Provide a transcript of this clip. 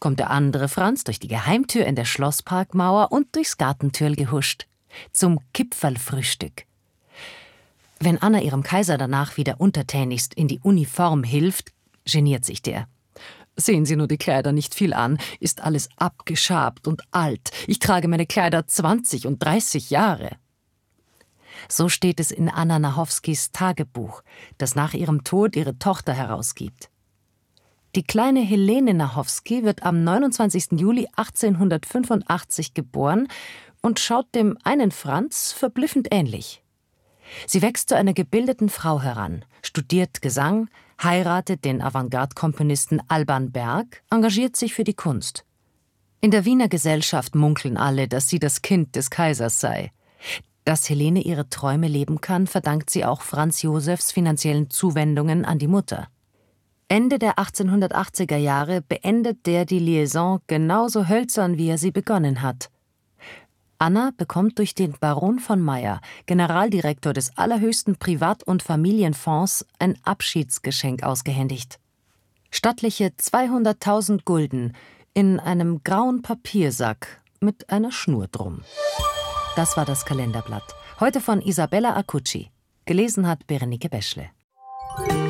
kommt der andere Franz durch die Geheimtür in der Schlossparkmauer und durchs Gartentürl gehuscht. Zum Kipferlfrühstück. Wenn Anna ihrem Kaiser danach wieder untertänigst in die Uniform hilft, geniert sich der. Sehen Sie nur die Kleider nicht viel an, ist alles abgeschabt und alt. Ich trage meine Kleider 20 und 30 Jahre. So steht es in Anna Nachowskis Tagebuch, das nach ihrem Tod ihre Tochter herausgibt. Die kleine Helene Nachowski wird am 29. Juli 1885 geboren und schaut dem einen Franz verblüffend ähnlich. Sie wächst zu einer gebildeten Frau heran, studiert Gesang, heiratet den Avantgarde-Komponisten Alban Berg, engagiert sich für die Kunst. In der Wiener Gesellschaft munkeln alle, dass sie das Kind des Kaisers sei. Dass Helene ihre Träume leben kann, verdankt sie auch Franz Josefs finanziellen Zuwendungen an die Mutter. Ende der 1880er Jahre beendet der die Liaison genauso hölzern, wie er sie begonnen hat. Anna bekommt durch den Baron von Meyer, Generaldirektor des allerhöchsten Privat- und Familienfonds, ein Abschiedsgeschenk ausgehändigt. Stattliche 200.000 Gulden in einem grauen Papiersack mit einer Schnur drum. Das war das Kalenderblatt. Heute von Isabella Acucci. Gelesen hat Berenike Beschle.